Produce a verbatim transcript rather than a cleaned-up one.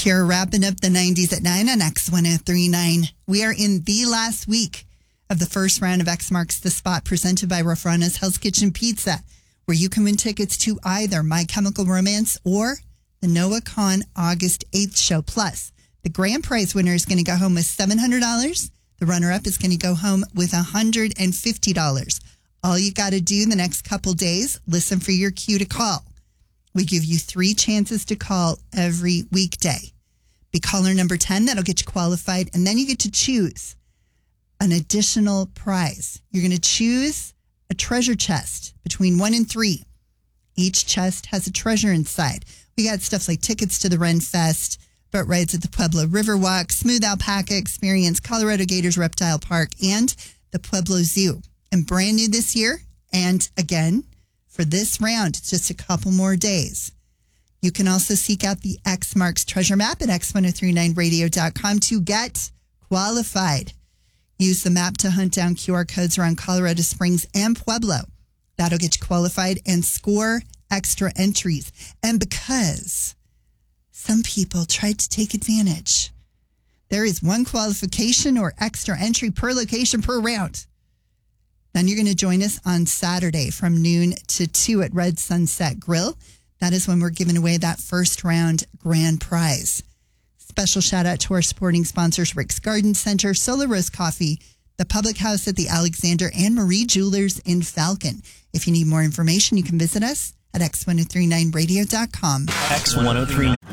Here, wrapping up the nineties at nine on X ten thirty-nine. We are in the last week of the first round of X Marks the Spot presented by Rafrana's Hell's Kitchen Pizza, where you can win tickets to either My Chemical Romance or the Noah Kahan August eighth show. Plus, the grand prize winner is going to go home with seven hundred dollars. The runner-up is going to go home with one hundred fifty dollars. All you got to do the next couple days, listen for your cue to call. We give you three chances to call every weekday. Be caller number ten, that'll get you qualified, and then you get to choose an additional prize. You're going to choose a treasure chest between one and three. Each chest has a treasure inside. We got stuff like tickets to the Ren Fest, boat rides at the Pueblo Riverwalk, Smooth Alpaca Experience, Colorado Gators Reptile Park, and the Pueblo Zoo. And brand new this year, and again, for this round, it's just a couple more days. You can also seek out the X Marks treasure map at x ten thirty-nine radio dot com to get qualified. Use the map to hunt down Q R codes around Colorado Springs and Pueblo. That'll get you qualified and score extra entries. And because some people tried to take advantage, there is one qualification or extra entry per location per round. Then you're going to join us on Saturday from noon to two at Red Sunset Grill. That is when we're giving away that first round grand prize. Special shout out to our supporting sponsors, Rick's Garden Center, Solar Rose Coffee, the Public House at the Alexander, and Marie Jewelers in Falcon. If you need more information, you can visit us at x ten thirty-nine radio dot com. X ten thirty-nine.